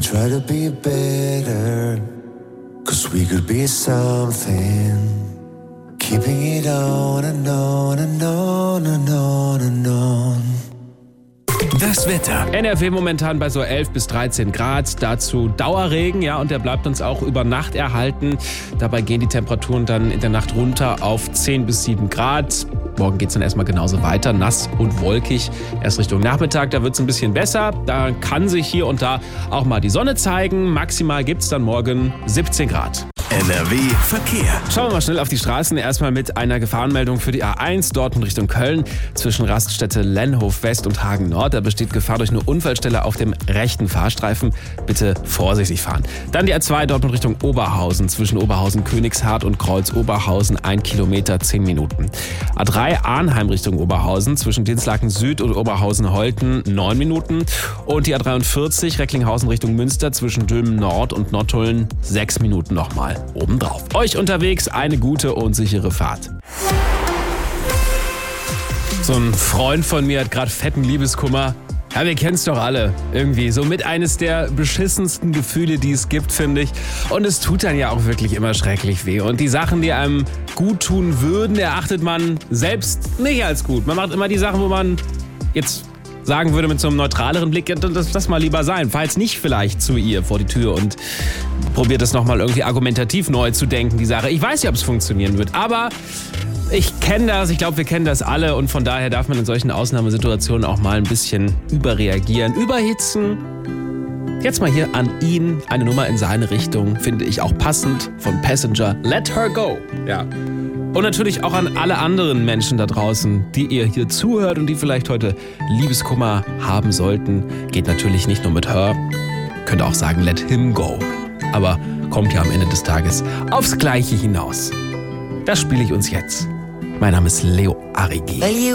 try to be better, 'cause we could be something. Keeping it on and on and on and on and on. Das Wetter. NRW momentan bei so 11 bis 13 Grad, dazu Dauerregen, ja, und der bleibt uns auch über Nacht erhalten. Dabei gehen die Temperaturen dann in der Nacht runter auf 10 bis 7 Grad. Morgen geht es dann erstmal genauso weiter, nass und wolkig. Erst Richtung Nachmittag, da wird es ein bisschen besser. Da kann sich hier und da auch mal die Sonne zeigen. Maximal gibt es dann morgen 17 Grad. NRW Verkehr. Schauen wir mal schnell auf die Straßen. Erstmal mit einer Gefahrenmeldung für die A1 Dortmund Richtung Köln. Zwischen Raststätte Lennhof West und Hagen Nord. Da besteht Gefahr durch eine Unfallstelle auf dem rechten Fahrstreifen. Bitte vorsichtig fahren. Dann die A2 Dortmund Richtung Oberhausen. Zwischen Oberhausen Königshardt und Kreuz Oberhausen 1 Kilometer 10 Minuten. A3 Arnheim Richtung Oberhausen. Zwischen Dinslaken Süd und Oberhausen Holten 9 Minuten. Und die A43 Recklinghausen Richtung Münster. Zwischen Dülmen Nord und Nottuln 6 Minuten nochmal obendrauf. Euch unterwegs eine gute und sichere Fahrt. So ein Freund von mir hat gerade fetten Liebeskummer. Ja, wir kennen es doch alle. Irgendwie so mit eines der beschissensten Gefühle, die es gibt, finde ich. Und es tut dann ja auch wirklich immer schrecklich weh. Und die Sachen, die einem gut tun würden, erachtet man selbst nicht als gut. Man macht immer die Sachen, wo man jetzt sagen würde mit so einem neutraleren Blick, das mal lieber sein. Falls nicht vielleicht zu ihr vor die Tür und probiert es nochmal irgendwie argumentativ neu zu denken, die Sache. Ich weiß nicht, ob es funktionieren wird, aber ich kenne das, ich glaube, wir kennen das alle und von daher darf man in solchen Ausnahmesituationen auch mal ein bisschen überreagieren, überhitzen. Jetzt mal hier an ihn eine Nummer in seine Richtung, finde ich auch passend, von Passenger, Let Her Go. Ja. Und natürlich auch an alle anderen Menschen da draußen, die ihr hier zuhört und die vielleicht heute Liebeskummer haben sollten. Geht natürlich nicht nur mit Her, könnt auch sagen Let Him Go. Aber kommt ja am Ende des Tages aufs Gleiche hinaus. Das spiele ich uns jetzt. Mein Name ist Leo Arrigi.